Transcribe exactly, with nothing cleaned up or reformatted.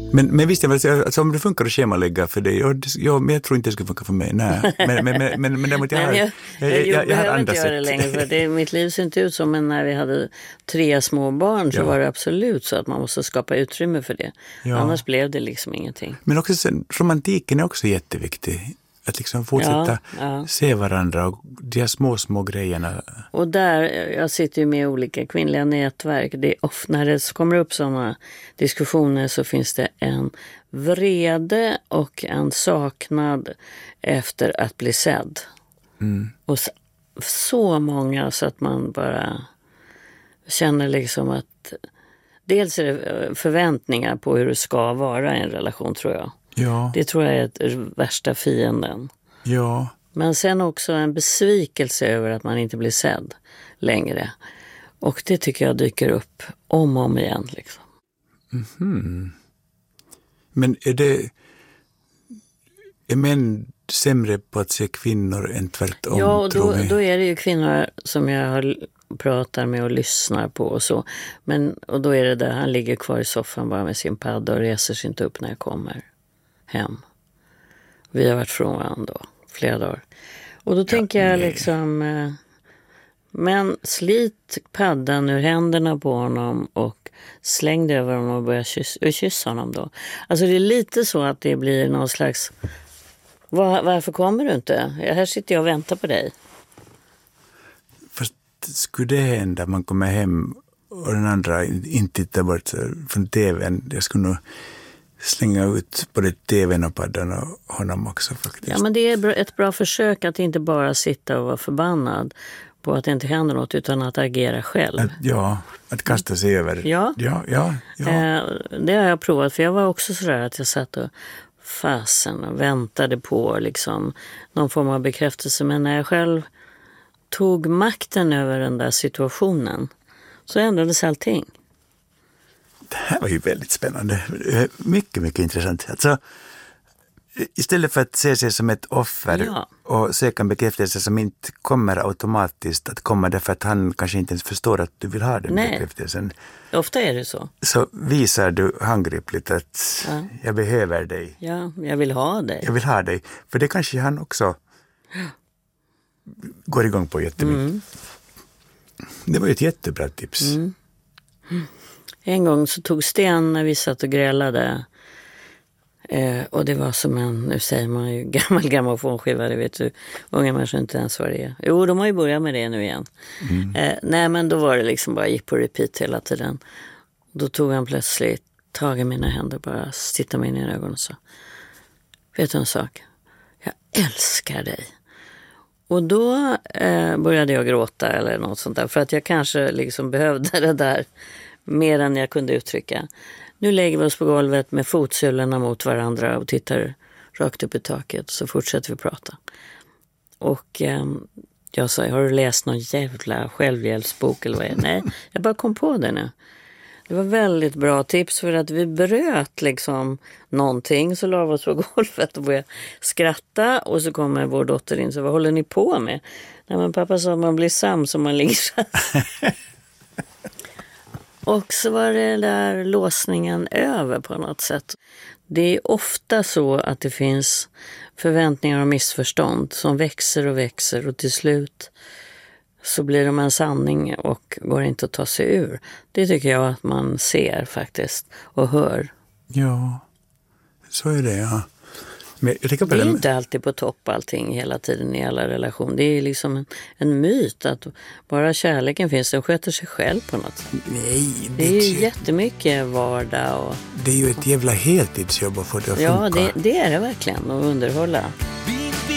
Men, men visst, alltså, om det funkar att schemalägga för dig, ja, ja, men jag tror inte det skulle funka för mig, nej. Men, men, men, men, men däremot jag har, jag, jag, jag, jag, jag har behöver andra inte göra det längre, för det, mitt liv ser inte ut som, men när vi hade tre små barn så ja. var det absolut så att man måste skapa utrymme för det. Ja. Annars blev det liksom ingenting. Men också sen, romantiken är också jätteviktig. Att liksom fortsätta ja, ja. se varandra och de här små, små grejerna. Och där, jag sitter ju med i olika kvinnliga nätverk. Det är ofta, när det kommer upp sådana diskussioner så finns det en vrede och en saknad efter att bli sedd. Mm. Och så, så många så att man bara känner liksom att dels är det förväntningar på hur det ska vara i en relation, tror jag. Ja. Det tror jag är ett värsta fienden. Ja. Men sen också en besvikelse över att man inte blir sedd längre. Och det tycker jag dyker upp om och om igen. Liksom. Mm-hmm. Men är det... Är män sämre på att se kvinnor än tvärtom? Ja, och då, då är det ju kvinnor som jag har, pratar med och lyssnar på och så. Men, och då är det där, han ligger kvar i soffan bara med sin padda och reser sig inte upp när jag kommer hem. Vi har varit från varandra då, flera dagar. Och då ja, tänker jag nej. liksom, eh, men slit paddan ur händerna på honom och släng det över honom och börja kyssa, kyssa honom då. Alltså det är lite så att det blir någon slags, var, varför kommer du inte? Här sitter jag och väntar på dig. Fast skulle det hända, man kommer hem och den andra inte tittar bort från tvn, jag skulle nog slänga ut både tvn och paddan och honom också faktiskt. Ja, men det är ett bra försök att inte bara sitta och vara förbannad på att det inte händer något, utan att agera själv. Att, ja, att kasta sig över. Ja, ja, ja, ja. Eh, det har jag provat, för jag var också sådär att jag satt och fasen och väntade på liksom någon form av bekräftelse. Men när jag själv tog makten över den där situationen så ändrades allting. Det här var ju väldigt spännande. Mycket, mycket intressant. Alltså, istället för att se sig som ett offer ja. och söka en bekräftelse som inte kommer automatiskt att komma därför att han kanske inte ens förstår att du vill ha den Nej. bekräftelsen. Ofta är det så. Så visar du handgripligt att ja. jag behöver dig. Ja, jag vill ha dig. Jag vill ha dig. För det kanske han också går igång på jättemycket. Mm. Det var ju ett jättebra tips. Mm. Mm. En gång så tog Sten när vi satt och grälade. Eh, och det var som en, nu säger man ju gammal grammofonskiva, det vet du. Unga människor inte ens vad det är. Jo, de har ju börjat med det nu igen. Mm. Eh, nej, men då var det liksom bara gick på repeat hela tiden. Då tog han plötsligt tag i mina händer, bara tittade mig in i ögonen och sa: vet du en sak? Jag älskar dig. Och då eh, började jag gråta eller något sånt där. För att jag kanske liksom behövde det där mer än jag kunde uttrycka. Nu lägger vi oss på golvet med fotsulorna mot varandra och tittar rakt upp i taket, så fortsätter vi prata. Och eh, jag sa: har du läst någon jävla självhjälpsbok eller vad är det? Nej, jag bara kom på det nu. Det var väldigt bra tips, för att vi bröt liksom någonting, så la vi oss på golvet och började skratta, och så kommer vår dotter in, så vad håller ni på med? Nej, men pappa sa att man blir sams om man ligger så. Och så var det där låsningen över på något sätt. Det är ofta så att det finns förväntningar och missförstånd som växer och växer, och till slut så blir de en sanning och går inte att ta sig ur. Det tycker jag att man ser faktiskt och hör. Ja, så är det, ja. Men jag det är det... inte alltid på topp allting hela tiden i alla relationer. Det är liksom en, en myt att bara kärleken finns, den sköter sig själv på något sätt. Nej, det, det är ju jättemycket vardag. Och, det är ju ett jävla heltidsjobb att få det att ja, funka. Ja, det, det är det verkligen, att underhålla.